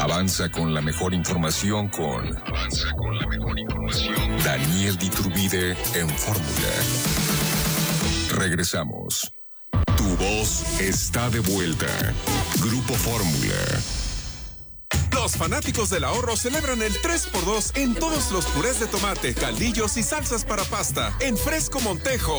Avanza con la mejor información con Daniel Diturbide en Fórmula. Regresamos. Tu voz está de vuelta. Grupo Fórmula. Los fanáticos del ahorro celebran el 3x2 en todos los purés de tomate, caldillos y salsas para pasta en Fresco Montejo.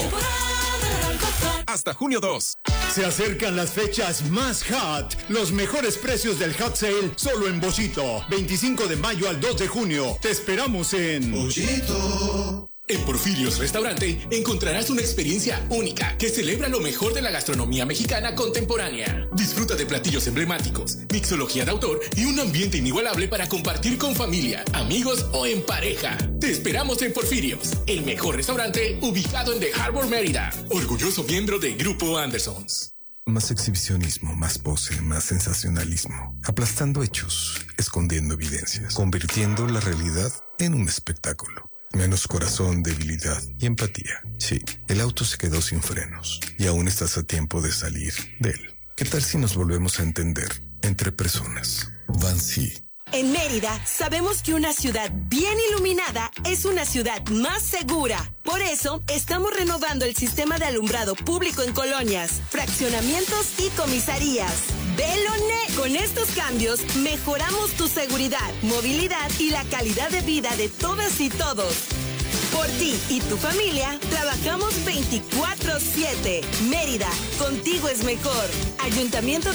Hasta junio 2. Se acercan las fechas más hot. Los mejores precios del hot sale solo en Bollito. 25 de mayo al 2 de junio. Te esperamos en Bollito. En Porfirios Restaurante encontrarás una experiencia única que celebra lo mejor de la gastronomía mexicana contemporánea. Disfruta de platillos emblemáticos, mixología de autor y un ambiente inigualable para compartir con familia, amigos o en pareja. Te esperamos en Porfirios, el mejor restaurante ubicado en The Harbor, Mérida. Orgulloso miembro de Grupo Andersons. Más exhibicionismo, más pose, más sensacionalismo. Aplastando hechos, escondiendo evidencias, convirtiendo la realidad en un espectáculo. Menos corazón, debilidad y empatía. Sí, el auto se quedó sin frenos y aún estás a tiempo de salir de él. ¿Qué tal si nos volvemos a entender entre personas? Vancy. En Mérida, sabemos que una ciudad bien iluminada es una ciudad más segura. Por eso, estamos renovando el sistema de alumbrado público en colonias, fraccionamientos y comisarías. ¡Veloné! Con estos cambios, mejoramos tu seguridad, movilidad y la calidad de vida de todas y todos. Por ti y tu familia, trabajamos 24/7. Mérida, contigo es mejor. Ayuntamiento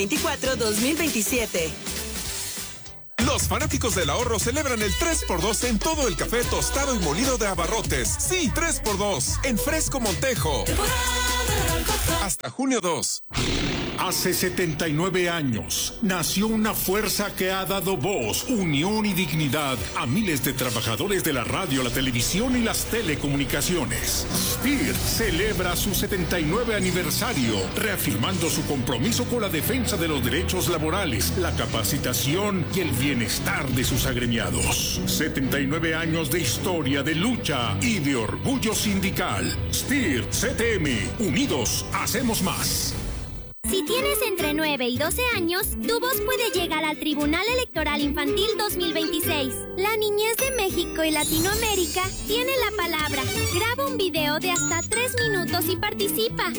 2024-2027. Los fanáticos del ahorro celebran el 3x2 en todo el café tostado y molido de Abarrotes. Sí, 3x2 en Fresco Montejo. Hasta junio 2. Hace 79 años nació una fuerza que ha dado voz, unión y dignidad a miles de trabajadores de la radio, la televisión y las telecomunicaciones. SPIR celebra su 79 aniversario, reafirmando su compromiso con la defensa de los derechos laborales, la capacitación y el bienestar de sus agremiados. 79 años de historia, de lucha y de orgullo sindical. SPIR CTM, unidos hacemos más. Si tienes entre 9 y 12 años, tu voz puede llegar al Tribunal Electoral Infantil 2026. La niñez de México y Latinoamérica tiene la palabra. Graba un video de hasta 3 minutos y participa.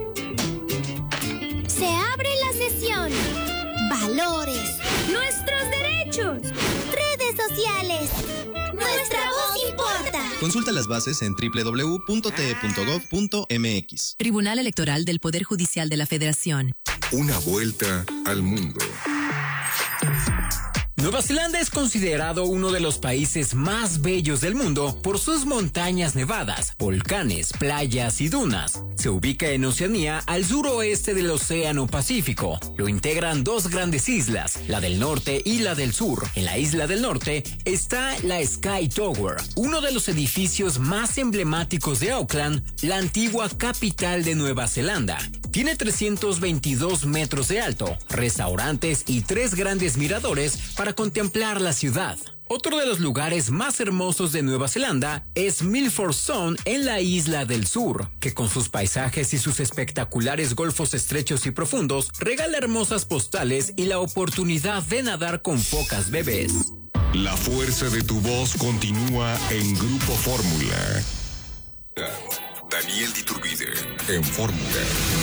Se abre la sesión. Valores. Nuestros derechos. Redes sociales. Nuestra voz importa. Consulta las bases en www.te.gov.mx. Tribunal Electoral del Poder Judicial de la Federación. Una vuelta al mundo. Nueva Zelanda es considerado uno de los países más bellos del mundo por sus montañas nevadas, volcanes, playas y dunas. Se ubica en Oceanía, al suroeste del Océano Pacífico. Lo integran dos grandes islas, la del norte y la del sur. En la isla del norte está la Sky Tower, uno de los edificios más emblemáticos de Auckland, la antigua capital de Nueva Zelanda. Tiene 322 metros de alto, restaurantes y 3 grandes miradores para contemplar la ciudad. Otro de los lugares más hermosos de Nueva Zelanda es Milford Sound en la isla del sur, que con sus paisajes y sus espectaculares golfos estrechos y profundos regala hermosas postales y la oportunidad de nadar con focas bebés. La fuerza de tu voz continúa en Grupo Fórmula. Daniel Diturbide en Fórmula.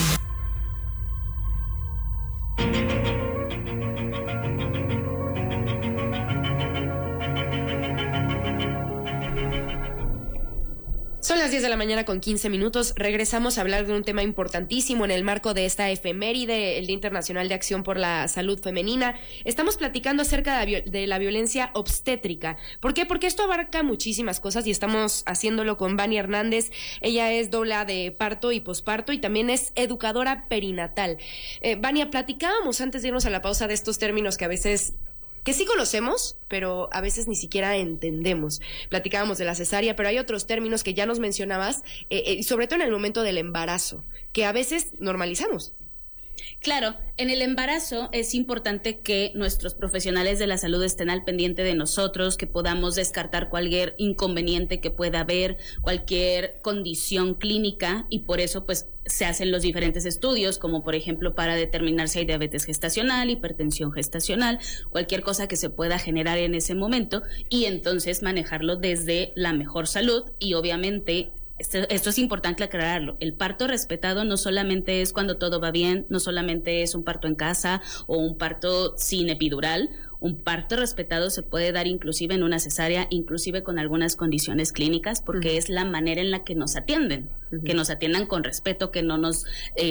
Son las 10 de la mañana con 15 minutos. Regresamos a hablar de un tema importantísimo en el marco de esta efeméride, el Día Internacional de Acción por la Salud Femenina. Estamos platicando acerca de la violencia obstétrica. ¿Por qué? Porque esto abarca muchísimas cosas y estamos haciéndolo con Vania Hernández. Ella es doula de parto y posparto y también es educadora perinatal. Vania, platicábamos antes de irnos a la pausa de estos términos que a veces... que sí conocemos, pero a veces ni siquiera entendemos. Platicábamos de la cesárea, pero hay otros términos que ya nos mencionabas, sobre todo en el momento del embarazo, que a veces normalizamos. Claro, en el embarazo es importante que nuestros profesionales de la salud estén al pendiente de nosotros, que podamos descartar cualquier inconveniente que pueda haber, cualquier condición clínica, y por eso pues se hacen los diferentes estudios, como por ejemplo para determinar si hay diabetes gestacional, hipertensión gestacional, cualquier cosa que se pueda generar en ese momento, y entonces manejarlo desde la mejor salud. Y obviamente esto es importante aclararlo. El parto respetado no solamente es cuando todo va bien, no solamente es un parto en casa o un parto sin epidural. Un parto respetado se puede dar inclusive en una cesárea, inclusive con algunas condiciones clínicas, porque es la manera en la que nos atienden, que nos atiendan con respeto, que no nos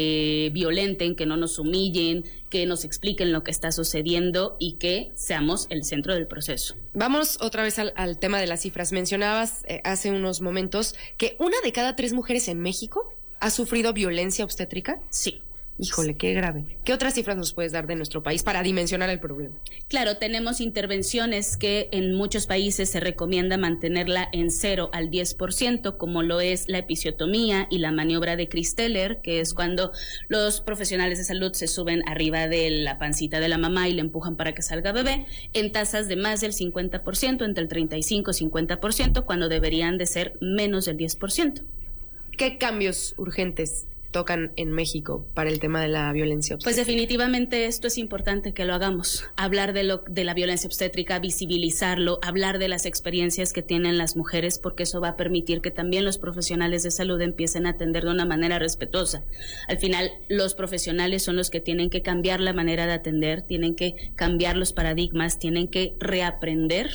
violenten, que no nos humillen, que nos expliquen lo que está sucediendo y que seamos el centro del proceso. Vamos otra vez al tema de las cifras. Mencionabas hace unos momentos que 1 de cada 3 mujeres en México ha sufrido violencia obstétrica. Sí. Híjole, qué grave. ¿Qué otras cifras nos puedes dar de nuestro país para dimensionar el problema? Claro, tenemos intervenciones que en muchos países se recomienda mantenerla en 0 al 10%, como lo es la episiotomía y la maniobra de Christeller, que es cuando los profesionales de salud se suben arriba de la pancita de la mamá y le empujan para que salga bebé, en tasas de más del 50%, entre el 35 y 50%, cuando deberían de ser menos del 10%. ¿Qué cambios urgentes tocan en México para el tema de la violencia obstétrica? Pues definitivamente esto es importante que lo hagamos. Hablar de la violencia obstétrica, visibilizarlo, hablar de las experiencias que tienen las mujeres, porque eso va a permitir que también los profesionales de salud empiecen a atender de una manera respetuosa. Al final, los profesionales son los que tienen que cambiar la manera de atender, tienen que cambiar los paradigmas, tienen que reaprender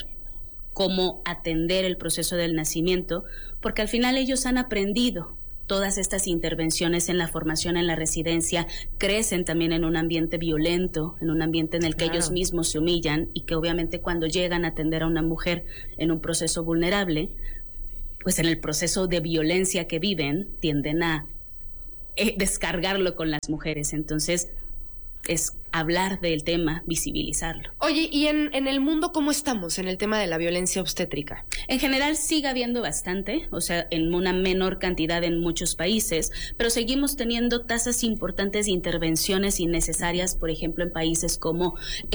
cómo atender el proceso del nacimiento, porque al final ellos han aprendido todas estas intervenciones en la formación, en la residencia, crecen también en un ambiente violento, en un ambiente en el que ellos mismos se humillan, y que obviamente cuando llegan a atender a una mujer en un proceso vulnerable, pues en el proceso de violencia que viven, tienden a descargarlo con las mujeres. Entonces, es hablar del tema, visibilizarlo. Oye, ¿y en el mundo cómo estamos en el tema de la violencia obstétrica? En general sigue habiendo bastante, o sea, en una menor cantidad en muchos países, pero seguimos teniendo tasas importantes de intervenciones innecesarias, por ejemplo, en países como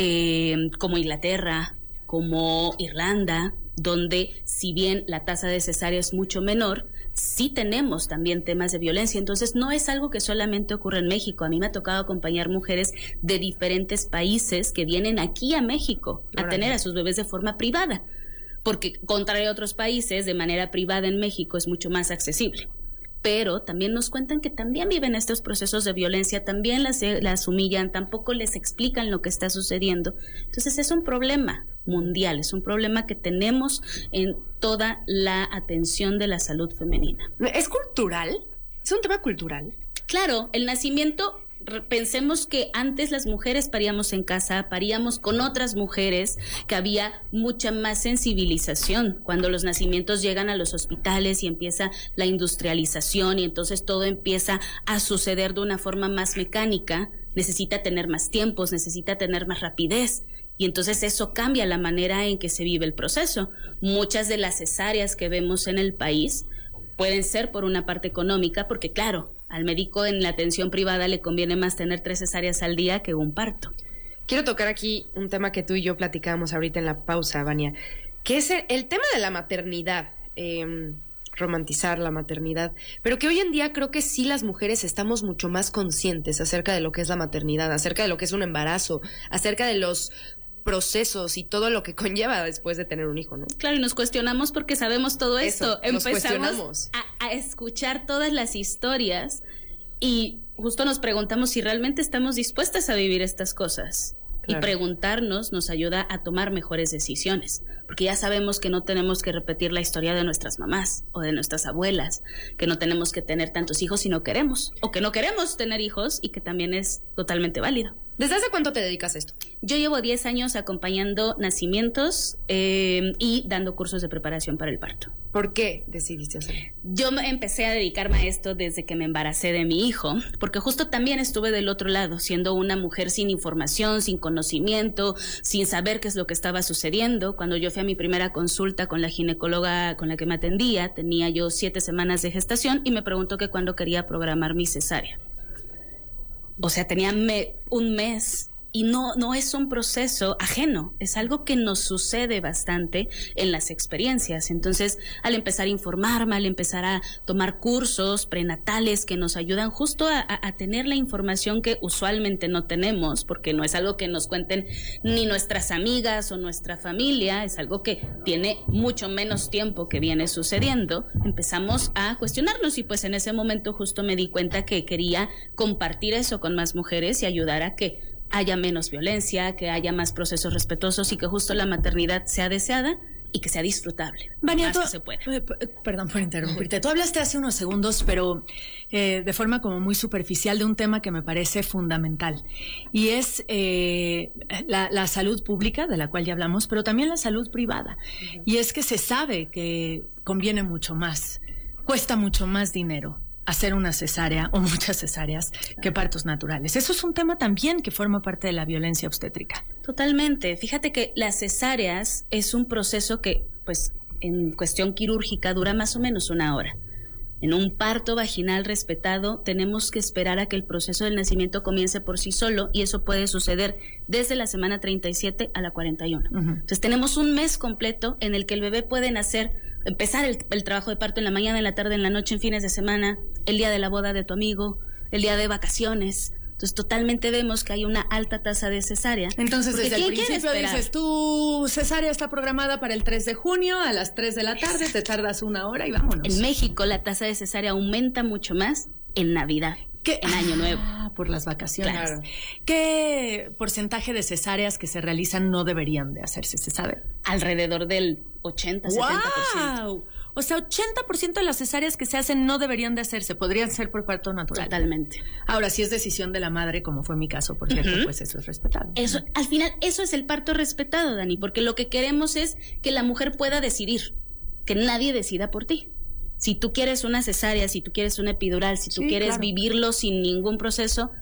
Inglaterra, como Irlanda, donde si bien la tasa de cesárea es mucho menor, sí tenemos también temas de violencia. Entonces no es algo que solamente ocurre en México. A mí me ha tocado acompañar mujeres de diferentes países que vienen aquí a México a tener a sus bebés de forma privada, porque contrario a otros países, de manera privada en México es mucho más accesible. Pero también nos cuentan que también viven estos procesos de violencia, también las humillan, tampoco les explican lo que está sucediendo. Entonces es un problema mundial, es un problema que tenemos en toda la atención de la salud femenina. ¿Es cultural? ¿Es un tema cultural? Claro, el nacimiento... Pensemos que antes las mujeres paríamos en casa, paríamos con otras mujeres, que había mucha más sensibilización. Cuando los nacimientos llegan a los hospitales y empieza la industrialización y entonces todo empieza a suceder de una forma más mecánica, necesita tener más tiempos, necesita tener más rapidez. Y entonces eso cambia la manera en que se vive el proceso. Muchas de las cesáreas que vemos en el país pueden ser por una parte económica, porque claro, al médico en la atención privada le conviene más tener 3 cesáreas al día que un parto. Quiero tocar aquí un tema que tú y yo platicábamos ahorita en la pausa, Vania, que es el tema de la maternidad, romantizar la maternidad, pero que hoy en día creo que sí las mujeres estamos mucho más conscientes acerca de lo que es la maternidad, acerca de lo que es un embarazo, acerca de los procesos y todo lo que conlleva después de tener un hijo, ¿no? Claro, y nos cuestionamos porque sabemos todo esto. Empezamos a escuchar todas las historias y justo nos preguntamos si realmente estamos dispuestas a vivir estas cosas. Claro. Y preguntarnos nos ayuda a tomar mejores decisiones, porque ya sabemos que no tenemos que repetir la historia de nuestras mamás o de nuestras abuelas, que no tenemos que tener tantos hijos si no queremos, o que no queremos tener hijos y que también es totalmente válido. ¿Desde hace cuánto te dedicas a esto? Yo llevo 10 años acompañando nacimientos y dando cursos de preparación para el parto. ¿Por qué decidiste hacerlo? Yo empecé a dedicarme a esto desde que me embaracé de mi hijo, porque justo también estuve del otro lado, siendo una mujer sin información, sin conocimiento, sin saber qué es lo que estaba sucediendo. Cuando yo fui a mi primera consulta con la ginecóloga con la que me atendía, tenía yo 7 semanas de gestación y me preguntó que cuándo quería programar mi cesárea. O sea, tenía un mes. Y no es un proceso ajeno, es algo que nos sucede bastante en las experiencias. Entonces, al empezar a informarme, al empezar a tomar cursos prenatales que nos ayudan justo a tener la información que usualmente no tenemos, porque no es algo que nos cuenten ni nuestras amigas o nuestra familia, es algo que tiene mucho menos tiempo que viene sucediendo, empezamos a cuestionarnos y pues en ese momento justo me di cuenta que quería compartir eso con más mujeres y ayudar a que haya menos violencia, que haya más procesos respetuosos y que justo la maternidad sea deseada y que sea disfrutable. Vania, que se pueda. Perdón por interrumpirte. Tú hablaste hace unos segundos, pero de forma como muy superficial de un tema que me parece fundamental. Y es la salud pública, de la cual ya hablamos, pero también la salud privada. Y es que se sabe que conviene mucho más, cuesta mucho más dinero hacer una cesárea o muchas cesáreas que partos naturales. Eso es un tema también que forma parte de la violencia obstétrica. Totalmente. Fíjate que las cesáreas es un proceso que, pues, en cuestión quirúrgica dura más o menos 1 hora. En un parto vaginal respetado tenemos que esperar a que el proceso del nacimiento comience por sí solo y eso puede suceder desde la semana 37 a la 41. Entonces tenemos un mes completo en el que el bebé puede empezar el trabajo de parto en la mañana, en la tarde, en la noche, en fines de semana, el día de la boda de tu amigo, el día de vacaciones. Entonces totalmente vemos que hay una alta tasa de cesárea. Entonces desde el principio dices, tu cesárea está programada para el 3 de junio a las 3 de la tarde, te tardas 1 hora y vámonos. En México la tasa de cesárea aumenta mucho más en Navidad, en Año Nuevo. Por las vacaciones. Claro. ¿Qué porcentaje de cesáreas que se realizan no deberían de hacerse, se sabe? Alrededor del 80-70%. ¡Wow! O sea, 80% de las cesáreas que se hacen no deberían de hacerse, podrían ser por parto natural. Totalmente. Ahora, si es decisión de la madre, como fue mi caso, por cierto, pues eso es respetable. Eso, al final, eso es el parto respetado, Dani, porque lo que queremos es que la mujer pueda decidir, que nadie decida por ti. Si tú quieres una cesárea, si tú quieres una epidural, si tú quieres vivirlo sin ningún proceso,